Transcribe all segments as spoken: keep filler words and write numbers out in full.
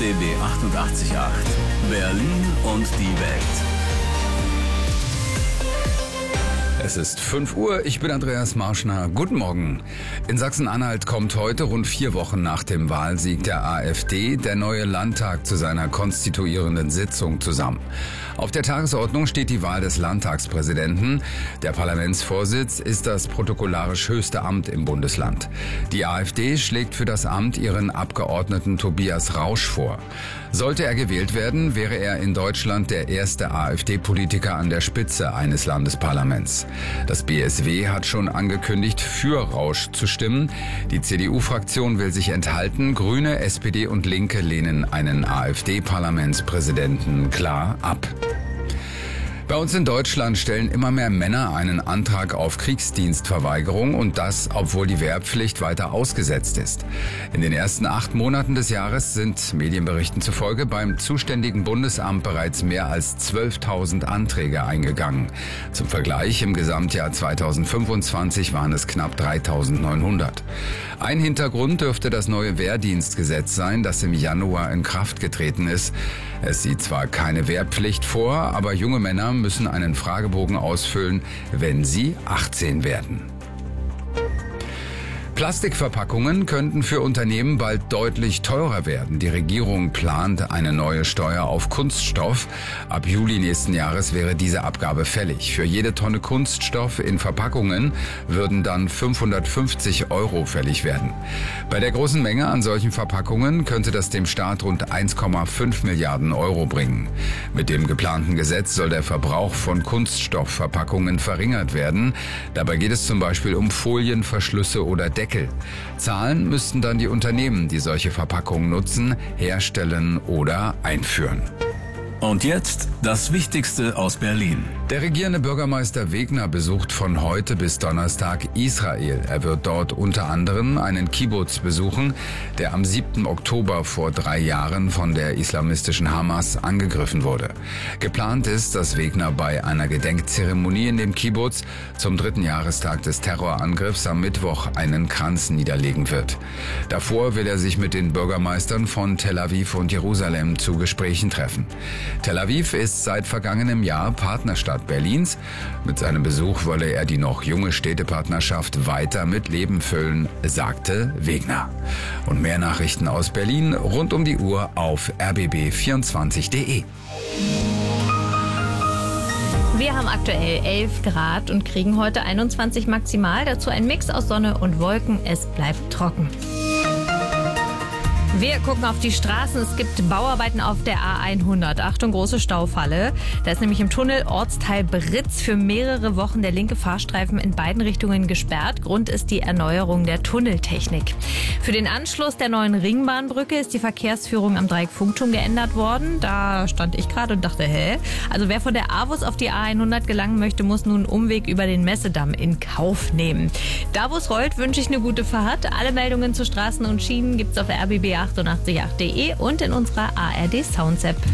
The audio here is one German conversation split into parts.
D B achtundachtzig Komma acht. Berlin und die Welt. Es ist fünf Uhr, ich bin Andreas Marschner. Guten Morgen. In Sachsen-Anhalt kommt heute, rund vier Wochen nach dem Wahlsieg der AfD, der neue Landtag zu seiner konstituierenden Sitzung zusammen. Auf der Tagesordnung steht die Wahl des Landtagspräsidenten. Der Parlamentsvorsitz ist das protokollarisch höchste Amt im Bundesland. Die AfD schlägt für das Amt ihren Abgeordneten Tobias Rausch vor. Sollte er gewählt werden, wäre er in Deutschland der erste AfD-Politiker an der Spitze eines Landesparlaments. Das B S W hat schon angekündigt, für Rausch zu stimmen. Die C D U-Fraktion will sich enthalten. Grüne, S P D und Linke lehnen einen AfD-Parlamentspräsidenten klar ab. Bei uns in Deutschland stellen immer mehr Männer einen Antrag auf Kriegsdienstverweigerung und das, obwohl die Wehrpflicht weiter ausgesetzt ist. In den ersten acht Monaten des Jahres sind Medienberichten zufolge beim zuständigen Bundesamt bereits mehr als zwölftausend Anträge eingegangen. Zum Vergleich, im Gesamtjahr zweitausendfünfundzwanzig waren es knapp dreitausendneunhundert. Ein Hintergrund dürfte das neue Wehrdienstgesetz sein, das im Januar in Kraft getreten ist. Es sieht zwar keine Wehrpflicht vor, aber junge Männer müssen einen Fragebogen ausfüllen, wenn sie achtzehn werden. Plastikverpackungen könnten für Unternehmen bald deutlich teurer werden. Die Regierung plant eine neue Steuer auf Kunststoff. Ab Juli nächsten Jahres wäre diese Abgabe fällig. Für jede Tonne Kunststoff in Verpackungen würden dann fünfhundertfünfzig Euro fällig werden. Bei der großen Menge an solchen Verpackungen könnte das dem Staat rund eins Komma fünf Milliarden Euro bringen. Mit dem geplanten Gesetz soll der Verbrauch von Kunststoffverpackungen verringert werden. Dabei geht es zum Beispiel um Folien, Verschlüsse oder Deckel. Zahlen müssten dann die Unternehmen, die solche Verpackungen nutzen, herstellen oder einführen. Und jetzt das Wichtigste aus Berlin. Der regierende Bürgermeister Wegner besucht von heute bis Donnerstag Israel. Er wird dort unter anderem einen Kibbutz besuchen, der am siebten Oktober vor drei Jahren von der islamistischen Hamas angegriffen wurde. Geplant ist, dass Wegner bei einer Gedenkzeremonie in dem Kibbutz zum dritten Jahrestag des Terrorangriffs am Mittwoch einen Kranz niederlegen wird. Davor will er sich mit den Bürgermeistern von Tel Aviv und Jerusalem zu Gesprächen treffen. Tel Aviv ist seit vergangenem Jahr Partnerstadt Berlins. Mit seinem Besuch wolle er die noch junge Städtepartnerschaft weiter mit Leben füllen, sagte Wegner. Und mehr Nachrichten aus Berlin rund um die Uhr auf r b b vierundzwanzig punkt de. Wir haben aktuell elf Grad und kriegen heute einundzwanzig maximal. Dazu ein Mix aus Sonne und Wolken. Es bleibt trocken. Wir gucken auf die Straßen. Es gibt Bauarbeiten auf der A hundert. Achtung, große Staufalle. Da ist nämlich im Tunnel Ortsteil Britz für mehrere Wochen der linke Fahrstreifen in beiden Richtungen gesperrt. Grund ist die Erneuerung der Tunneltechnik. Für den Anschluss der neuen Ringbahnbrücke ist die Verkehrsführung am Dreieck Funkturm geändert worden. Da stand ich gerade und dachte, hä? Also wer von der Avus auf die A hundert gelangen möchte, muss nun einen Umweg über den Messedamm in Kauf nehmen. Da wo es rollt, wünsche ich eine gute Fahrt. Alle Meldungen zu Straßen und Schienen gibt's auf r b b achtundachtzig punkt acht punkt de und in unserer A R D Sounds App.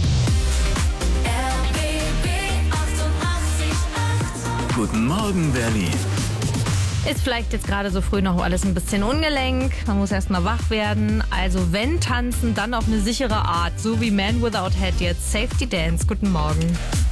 Guten Morgen, Berlin. Ist vielleicht jetzt gerade so früh noch alles ein bisschen ungelenk. Man muss erst mal wach werden. Also wenn tanzen, dann auf eine sichere Art. So wie Man Without Head jetzt. Safety Dance. Guten Morgen.